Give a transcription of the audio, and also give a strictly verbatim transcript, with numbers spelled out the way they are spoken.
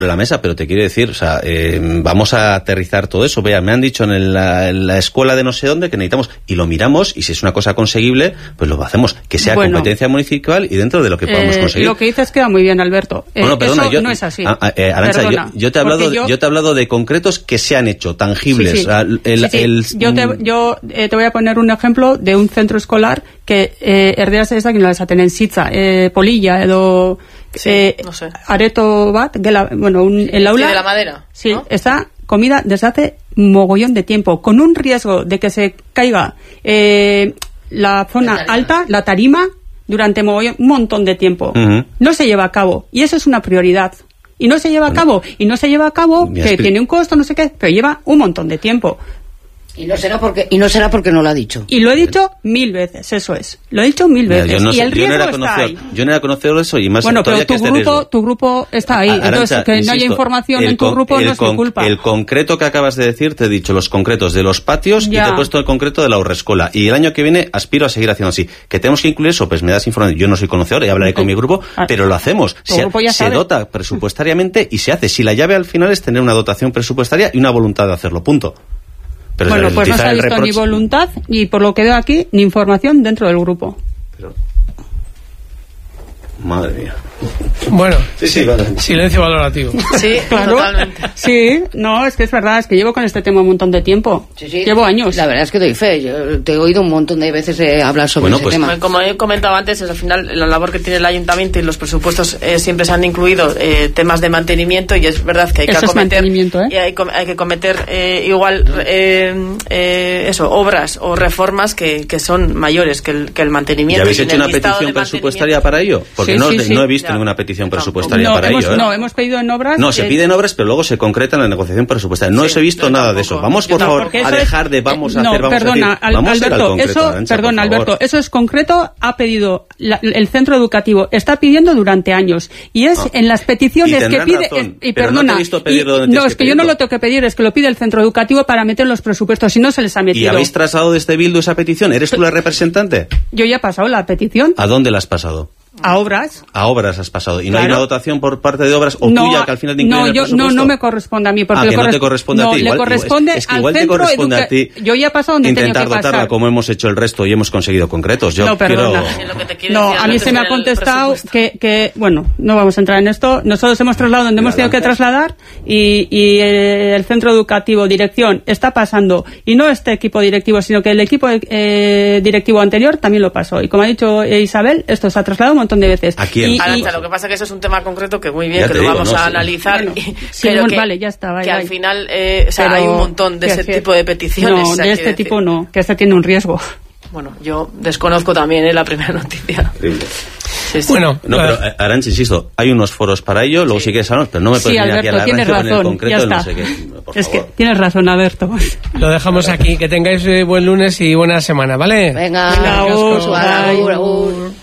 la mesa, pero te quiero decir, o sea, eh, vamos a aterrizar todo eso. Vea, me han dicho en, el, la, en la escuela de no sé dónde que necesitamos, y lo miramos, y si es una cosa conseguible, pues lo hacemos, que sea bueno, competencia municipal y dentro de lo que podamos eh, conseguir. Lo que dices queda muy bien, Alberto. Eh, bueno, perdona, eso yo, no es así. A, eh, Arantxa, yo, yo, te he hablado, yo... yo te he hablado de concretos que se han hecho, tangibles. Sí, sí. O sea, el, sí, sí. El, yo te, yo eh, te voy a poner un ejemplo de un centro escolar que eh, erderaz ez dakin nola esaten en Sitza, eh, Polilla edo sí, eh, no sé. Areto bat, gela, bueno, un, el aula... Sí, de la madera. Sí, ¿no? está comida desde hace mogollón de tiempo, con un riesgo de que se caiga eh, la zona la alta, la tarima, durante mogollón, un montón de tiempo. Uh-huh. No se lleva a cabo, y eso es una prioridad. Y no se lleva a cabo, y no se lleva a cabo, que tiene un costo, no sé qué, pero lleva un montón de tiempo. Y no será porque y no será porque no lo ha dicho. Y lo he dicho mil veces, eso es. Lo he dicho mil veces. Mira, no y sé, el riesgo yo no está conocido, ahí. Yo no era conocido de eso y más bueno, todavía pero tu que grupo, este tu grupo está ahí. Arantxa, Entonces, que insisto, no haya información en tu con, grupo no es con, mi culpa. El concreto que acabas de decir, te he dicho los concretos de los patios ya. Y te he puesto el concreto de la Urrescola. Y el año que viene aspiro a seguir haciendo así. Que tenemos que incluir eso, pues me das información. Yo no soy conocedor y hablaré con mi grupo, pero lo hacemos. Se, se dota presupuestariamente y se hace. Si la llave al final es tener una dotación presupuestaria y una voluntad de hacerlo, punto. Pero bueno, pues no se ha visto reproche... ni voluntad, y por lo que veo aquí, ni información dentro del grupo. Pero... Madre mía. Bueno, sí, sí, vale. Silencio valorativo. Sí, claro. Totalmente. Sí, no, es que es verdad, es que llevo con este tema un montón de tiempo. Sí, sí. Llevo años. La verdad es que doy fe. Yo te he oído un montón de veces eh, hablar sobre bueno, ese pues, tema. Como he comentado antes, es al final la labor que tiene el ayuntamiento y los presupuestos eh, siempre se han incluido eh, temas de mantenimiento, y es verdad que hay que eso acometer ¿eh? y hay, hay que cometer eh, igual eh, eh, eso, obras o reformas que, que son mayores que el, que el mantenimiento. ¿Ya habéis hecho una petición presupuestaria para ello? Porque sí, no, sí, sí. no he visto ya. ninguna petición presupuestaria no, para hemos, ello. ¿eh? No, hemos pedido en obras. No, se eh, piden obras, pero luego se concreta en la negociación presupuestaria. No sí, os he visto nada tampoco. de eso. Vamos, por yo favor, a dejar de vamos a no, hacer, vamos perdona, a decir. Vamos Alberto, a ir al concreto, eso, Arantxa, perdona, Alberto, eso es concreto, ha pedido la, el centro educativo, está pidiendo durante años, y es ah. en las peticiones y que pide, razón, es, y pero perdona, no, te he visto pedirlo y, donde no, es que, que yo no lo tengo que pedir, es que lo pide el centro educativo para meter los presupuestos, si no se les ha metido. ¿Y habéis trasladado desde Bildu esa petición? ¿Eres tú la representante? Yo ya he pasado la petición. ¿A dónde la has pasado? A obras. A obras has pasado. ¿Y claro. no hay una dotación por parte de obras o no, tuya que al final te incluye no, en el yo, presupuesto? No, no me corresponde a mí. Porque ah, que corres- no te corresponde no, a ti. Igual, le corresponde es que al igual te corresponde educa- a ti yo ya he pasado donde tenía que pasar. Intentar dotarla como hemos hecho el resto y hemos conseguido concretos. Yo no, perdona. quiero... No, a mí se me ha contestado que, que, bueno, no vamos a entrar en esto. Nosotros hemos trasladado donde hemos tenido que trasladar y, y el centro educativo, dirección, está pasando. Y no este equipo directivo, sino que el equipo eh, directivo anterior también lo pasó. Y como ha dicho Isabel, esto se ha trasladado un montón de veces. ¿A quién? Y, y, lo que pasa es que eso es un tema concreto que muy bien, ya que lo digo, vamos no, a sí. analizar. Bueno, y, sí, pero que, vale, ya está. Vale, que vale. al final, eh, o sea, pero, hay un montón de ese que, tipo de peticiones. No, de este decir. tipo no, que este tiene un riesgo. Bueno, yo desconozco también eh, la primera noticia. Sí, sí. Bueno, no, pero Arantxa, insisto, hay unos foros para ello, luego sí, sí que hablamos, pero no me puedes sí, venir aquí a la tienes razón, razón, en el concreto ya está. No sé qué. Por es favor. que tienes razón, Alberto. Lo dejamos aquí, que tengáis buen lunes y buena semana, ¿vale? Venga, Venga, agur, agur, agur.